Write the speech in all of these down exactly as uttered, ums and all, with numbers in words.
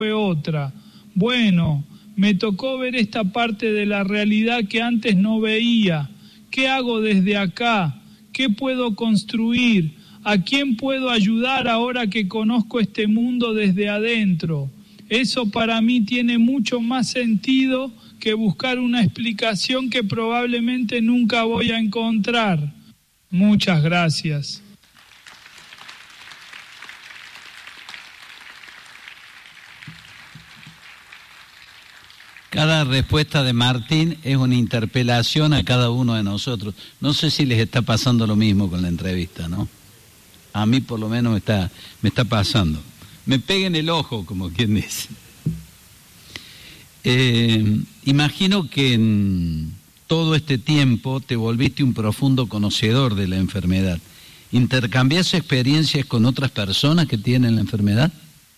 fue otra. Bueno, me tocó ver esta parte de la realidad que antes no veía. ¿Qué hago desde acá? ¿Qué puedo construir? ¿A quién puedo ayudar ahora que conozco este mundo desde adentro? Eso para mí tiene mucho más sentido que buscar una explicación que probablemente nunca voy a encontrar. Muchas gracias. Cada respuesta de Martín es una interpelación a cada uno de nosotros. No sé si les está pasando lo mismo con la entrevista, ¿no? A mí por lo menos me está, me está pasando. Me pega en el ojo, como quien dice. Eh, imagino que en todo este tiempo te volviste un profundo conocedor de la enfermedad. ¿Intercambias experiencias con otras personas que tienen la enfermedad?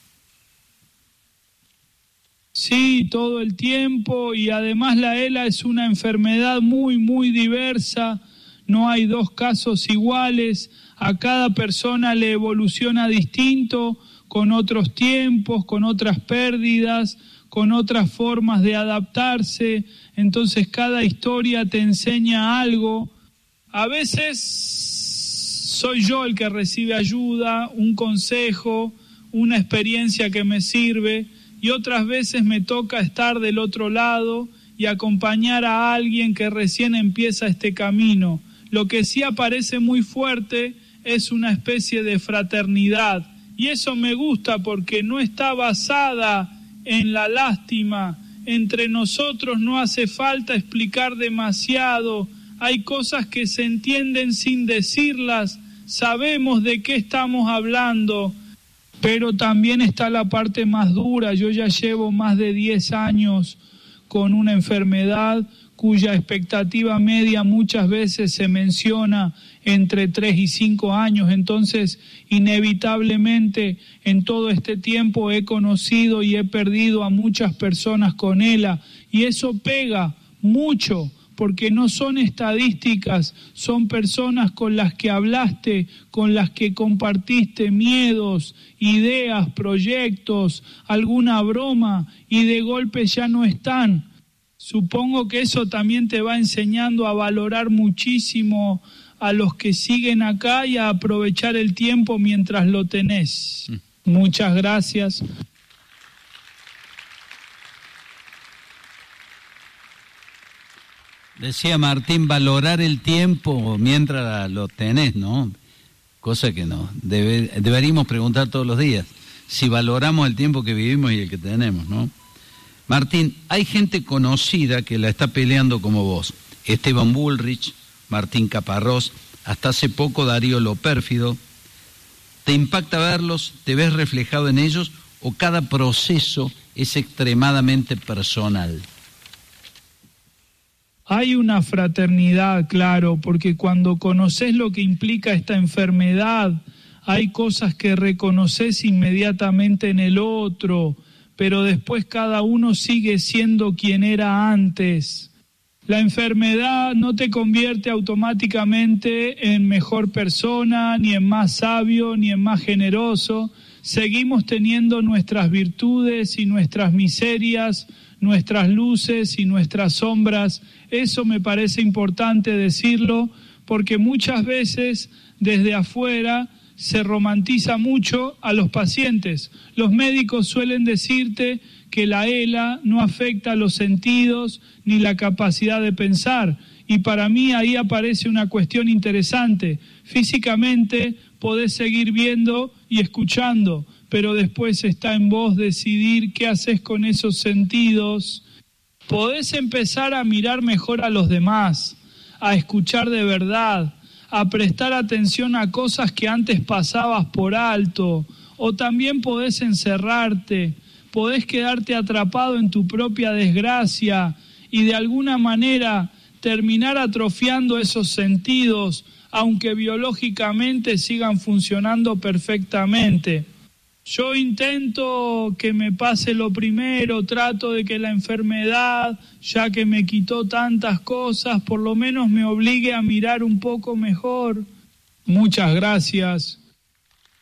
Sí, todo el tiempo, y además la ELA es una enfermedad muy, muy diversa, no hay dos casos iguales, a cada persona le evoluciona distinto, con otros tiempos, con otras pérdidas, con otras formas de adaptarse, entonces cada historia te enseña algo. A veces soy yo el que recibe ayuda, un consejo, una experiencia que me sirve, y otras veces me toca estar del otro lado y acompañar a alguien que recién empieza este camino. Lo que sí aparece muy fuerte es una especie de fraternidad, y eso me gusta porque no está basada en la lástima. Entre nosotros no hace falta explicar demasiado, hay cosas que se entienden sin decirlas, sabemos de qué estamos hablando. Pero también está la parte más dura. Yo ya llevo más de diez años con una enfermedad cuya expectativa media muchas veces se menciona entre tres y cinco años. Entonces, inevitablemente, en todo este tiempo he conocido y he perdido a muchas personas con ELA. Y eso pega mucho, porque no son estadísticas, son personas con las que hablaste, con las que compartiste miedos, ideas, proyectos, alguna broma, y de golpe ya no están. Supongo que eso también te va enseñando a valorar muchísimo a los que siguen acá y a aprovechar el tiempo mientras lo tenés. Mm. Muchas gracias. Decía Martín, valorar el tiempo mientras lo tenés, ¿no? Cosa que no, debe, deberíamos preguntar todos los días, si valoramos el tiempo que vivimos y el que tenemos, ¿no? Martín, hay gente conocida que la está peleando como vos. Esteban Bullrich, Martín Caparrós, hasta hace poco Darío Lopérfido. ¿Te impacta verlos? ¿Te ves reflejado en ellos? ¿O cada proceso es extremadamente personal? Hay una fraternidad, claro, porque cuando conoces lo que implica esta enfermedad, hay cosas que reconoces inmediatamente en el otro, pero después cada uno sigue siendo quien era antes. La enfermedad no te convierte automáticamente en mejor persona, ni en más sabio, ni en más generoso. Seguimos teniendo nuestras virtudes y nuestras miserias, nuestras luces y nuestras sombras. Eso me parece importante decirlo, porque muchas veces desde afuera se romantiza mucho a los pacientes. Los médicos suelen decirte que la ELA no afecta a los sentidos ni la capacidad de pensar, y para mí ahí aparece una cuestión interesante. Físicamente podés seguir viendo y escuchando, pero después está en vos decidir qué haces con esos sentidos. Podés empezar a mirar mejor a los demás, a escuchar de verdad, a prestar atención a cosas que antes pasabas por alto, o también podés encerrarte, podés quedarte atrapado en tu propia desgracia y de alguna manera terminar atrofiando esos sentidos, aunque biológicamente sigan funcionando perfectamente. Yo intento que me pase lo primero, trato de que la enfermedad, ya que me quitó tantas cosas, por lo menos me obligue a mirar un poco mejor. Muchas gracias.